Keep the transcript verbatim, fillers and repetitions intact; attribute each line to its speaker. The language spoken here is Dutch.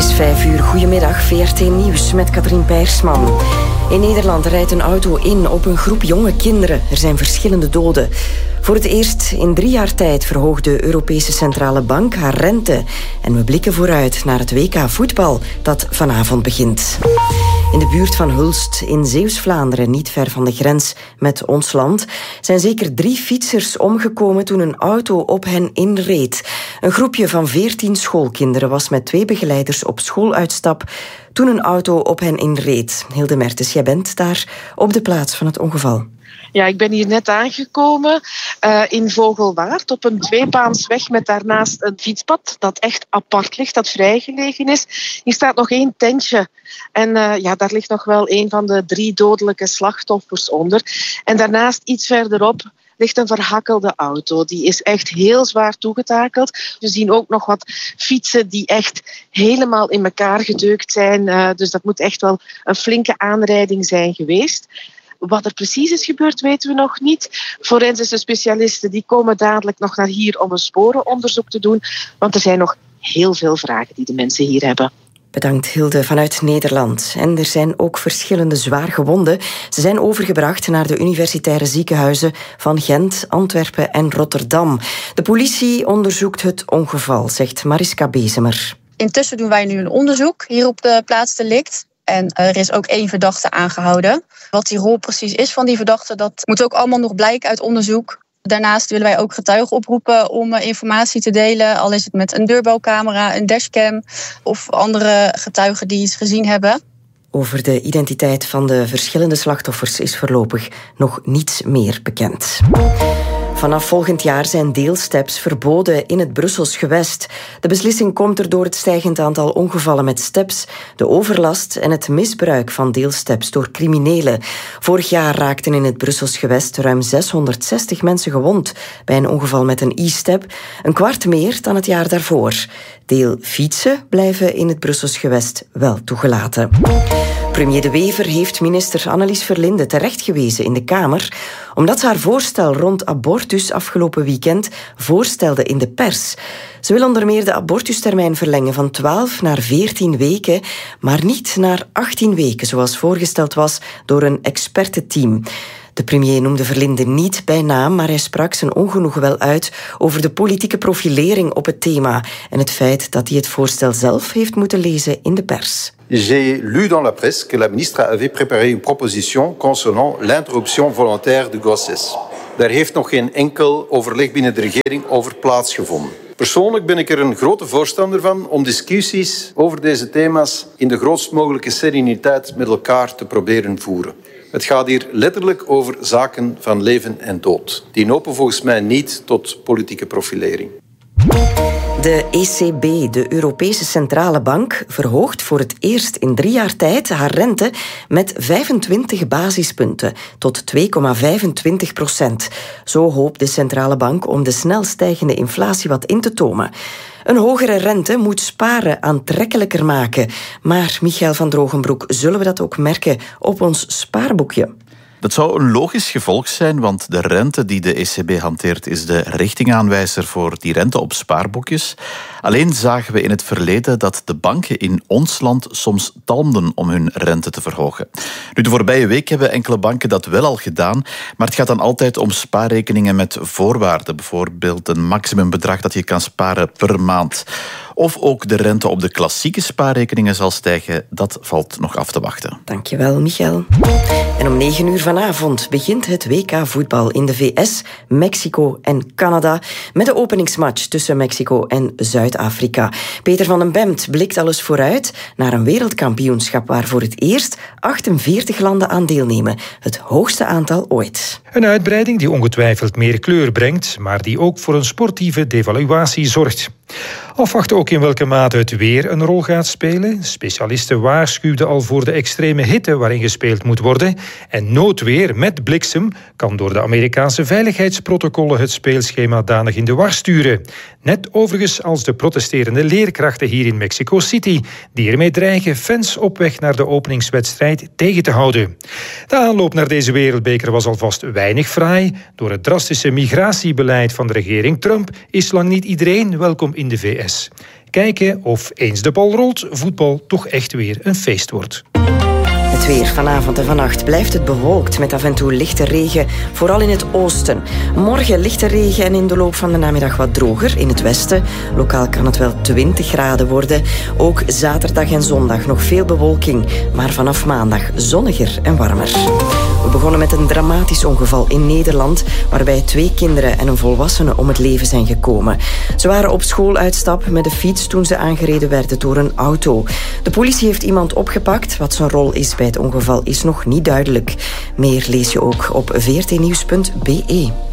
Speaker 1: is vijf uur. Goedemiddag, V R T Nieuws met Katrien Peirsman. In Nederland rijdt een auto in op een groep jonge kinderen. Er zijn verschillende doden. Voor het eerst in drie jaar tijd verhoogt de Europese Centrale Bank haar rente. En we blikken vooruit naar het W K voetbal dat vanavond begint. In de buurt van Hulst in Zeeuws-Vlaanderen, niet ver van de grens met ons land, zijn zeker drie fietsers omgekomen toen een auto op hen inreed. Een groepje van veertien schoolkinderen was met twee begeleiders op schooluitstap toen een auto op hen inreed. Hilde Mertens, jij bent daar op de plaats van het ongeval.
Speaker 2: Ja, ik ben hier net aangekomen uh, in Vogelwaard op een tweebaansweg met daarnaast een fietspad dat echt apart ligt, dat vrijgelegen is. Hier staat nog één tentje en uh, ja, daar ligt nog wel een van de drie dodelijke slachtoffers onder. En daarnaast iets verderop ligt een verhakkelde auto. Die is echt heel zwaar toegetakeld. We zien ook nog wat fietsen die echt helemaal in elkaar gedeukt zijn. Uh, dus dat moet echt wel een flinke aanrijding zijn geweest. Wat er precies is gebeurd, weten we nog niet. Forensische specialisten die komen dadelijk nog naar hier om een sporenonderzoek te doen. Want er zijn nog heel veel vragen die de mensen hier hebben.
Speaker 1: Bedankt Hilde vanuit Nederland. En er zijn ook verschillende zwaar gewonden. Ze zijn overgebracht naar de universitaire ziekenhuizen van Gent, Antwerpen en Rotterdam. De politie onderzoekt het ongeval, zegt Mariska Bezemer.
Speaker 3: Intussen doen wij nu een onderzoek hier op de plaats delict. En er is ook één verdachte aangehouden. Wat die rol precies is van die verdachte, dat moet ook allemaal nog blijken uit onderzoek. Daarnaast willen wij ook getuigen oproepen om informatie te delen. Al is het met een deurbelcamera, een dashcam of andere getuigen die iets gezien hebben.
Speaker 1: Over de identiteit van de verschillende slachtoffers is voorlopig nog niets meer bekend. Vanaf volgend jaar zijn deelsteps verboden in het Brussels gewest. De beslissing komt er door het stijgend aantal ongevallen met steps, de overlast en het misbruik van deelsteps door criminelen. Vorig jaar raakten in het Brussels gewest ruim zeshonderdzestig mensen gewond bij een ongeval met een e-step, een kwart meer dan het jaar daarvoor. Deelfietsen blijven in het Brussels gewest wel toegelaten. Premier De Wever heeft minister Annelies Verlinde terechtgewezen in de Kamer, omdat ze haar voorstel rond abortus afgelopen weekend voorstelde in de pers. Ze wil onder meer de abortustermijn verlengen van twaalf naar veertien weken, maar niet naar achttien weken, zoals voorgesteld was door een expertenteam. De premier noemde Verlinde niet bij naam, maar hij sprak zijn ongenoegen wel uit over de politieke profilering op het thema en het feit dat hij het voorstel zelf heeft moeten lezen in de pers.
Speaker 4: J'ai lu dans la presse que la ministre avait préparé une proposition concernant l'interruption volontaire de grossesse. Daar heeft nog geen enkel overleg binnen de regering over plaatsgevonden. Persoonlijk ben ik er een grote voorstander van om discussies over deze thema's in de grootst mogelijke sereniteit met elkaar te proberen voeren. Het gaat hier letterlijk over zaken van leven en dood. Die lopen volgens mij niet tot politieke profilering.
Speaker 1: De E C B, de Europese Centrale Bank, verhoogt voor het eerst in drie jaar tijd haar rente met vijfentwintig basispunten tot twee komma vijfentwintig procent. Zo hoopt de Centrale Bank om de snel stijgende inflatie wat in te tomen. Een hogere rente moet sparen aantrekkelijker maken. Maar, Michael van Drogenbroek, zullen we dat ook merken op ons spaarboekje?
Speaker 5: Dat zou een logisch gevolg zijn, want de rente die de E C B hanteert is de richtingaanwijzer voor die rente op spaarboekjes. Alleen zagen we in het verleden dat de banken in ons land soms talmden om hun rente te verhogen. Nu, de voorbije week hebben enkele banken dat wel al gedaan, maar het gaat dan altijd om spaarrekeningen met voorwaarden. Bijvoorbeeld een maximumbedrag dat je kan sparen per maand. Of ook de rente op de klassieke spaarrekeningen zal stijgen, dat valt nog af te wachten.
Speaker 1: Dankjewel, Michael. En om negen uur vanavond begint het W K voetbal in de V S, Mexico en Canada met de openingsmatch tussen Mexico en Zuid-Afrika. Peter van den Bemt blikt alles vooruit naar een wereldkampioenschap waar voor het eerst achtenveertig landen aan deelnemen. Het hoogste aantal ooit.
Speaker 6: Een uitbreiding die ongetwijfeld meer kleur brengt, maar die ook voor een sportieve devaluatie zorgt. Afwachten ook in welke mate het weer een rol gaat spelen. Specialisten waarschuwden al voor de extreme hitte waarin gespeeld moet worden. En noodweer met bliksem kan door de Amerikaanse veiligheidsprotocollen het speelschema danig in de war sturen. Net overigens als de protesterende leerkrachten hier in Mexico City, die ermee dreigen fans op weg naar de openingswedstrijd tegen te houden. De aanloop naar deze wereldbeker was alvast weinig fraai. Door het drastische migratiebeleid van de regering Trump is lang niet iedereen welkom in de V S. Kijken of eens de bal rolt, voetbal toch echt weer een feest wordt.
Speaker 1: Het weer vanavond en vannacht blijft het bewolkt met af en toe lichte regen, vooral in het oosten. Morgen lichte regen en in de loop van de namiddag wat droger in het westen. Lokaal kan het wel twintig graden worden. Ook zaterdag en zondag nog veel bewolking, maar vanaf maandag zonniger en warmer. We begonnen met een dramatisch ongeval in Nederland, waarbij twee kinderen en een volwassene om het leven zijn gekomen. Ze waren op schooluitstap met de fiets toen ze aangereden werden door een auto. De politie heeft iemand opgepakt. Wat zijn rol is bij het ongeval is nog niet duidelijk. Meer lees je ook op v r t nieuws punt b e.